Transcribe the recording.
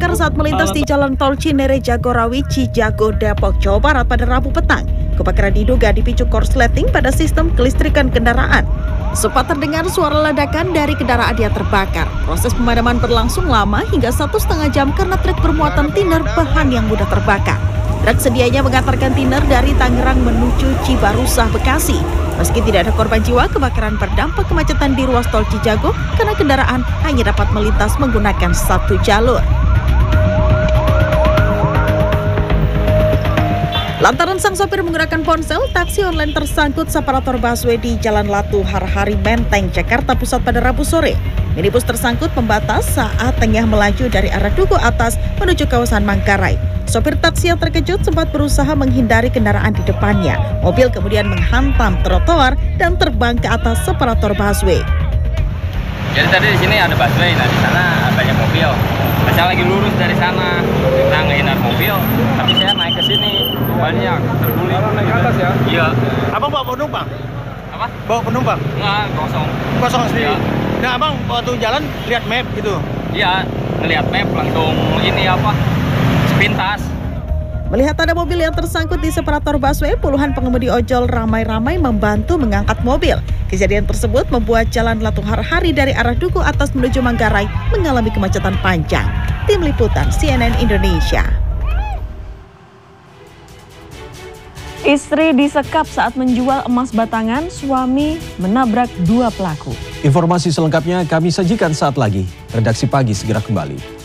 terbakar saat melintas di Jalan Tol Cinere Jagorawi, Cijago, Depok, Jawa Barat pada Rabu petang. Kebakaran diduga dipicu korsleting pada sistem kelistrikan kendaraan. Sempat terdengar suara ledakan dari kendaraan yang terbakar. Proses pemadaman berlangsung lama hingga 1,5 jam karena truk bermuatan tiner bahan yang mudah terbakar. Truk sedianya mengantarkan tiner dari Tangerang menuju Cibarusah, Bekasi. Meski tidak ada korban jiwa, kebakaran berdampak kemacetan di ruas tol Cijago karena kendaraan hanya dapat melintas menggunakan satu jalur. Lantaran sang sopir menggunakan ponsel, taksi online tersangkut separator busway di Jalan Latu Harhari Menteng, Jakarta Pusat pada Rabu sore. Minibus tersangkut pembatas saat tengah melaju dari arah Duku Atas menuju kawasan Manggarai. Sopir taksi yang terkejut sempat berusaha menghindari kendaraan di depannya. Mobil kemudian menghantam trotoar dan terbang ke atas separator busway. Jadi tadi di sini ada busway, nah di sana banyak mobil. Saya lagi lurus dari sana, kita ngehindar mobil, tapi saya naik ke sini banyak terguling. Naik ke atas ya? Iya. Abang bawa penumpang? Apa? Bawa penumpang? Enggak, kosong. Kosong sendiri? Ya. Nah abang waktu jalan lihat map gitu? Iya, ngeliat map langsung ini apa, sepintas. Melihat ada mobil yang tersangkut di separator busway, puluhan pengemudi ojol ramai-ramai membantu mengangkat mobil. Kejadian tersebut membuat Jalan Latu Harhari dari arah Duku Atas menuju Manggarai mengalami kemacetan panjang. Tim Liputan CNN Indonesia. Istri disekap saat menjual emas batangan, suami menabrak 2 pelaku. Informasi selengkapnya kami sajikan saat lagi. Redaksi Pagi segera kembali.